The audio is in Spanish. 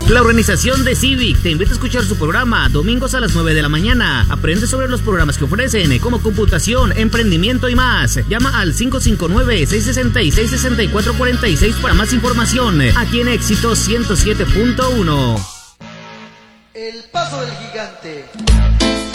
La organización de Civic te invita a escuchar su programa domingos a las 9 de la mañana. Aprende sobre los programas que ofrecen, como computación, emprendimiento y más. Llama al 559-666-6446 para más información. Aquí en Éxito 107.1. El paso del gigante.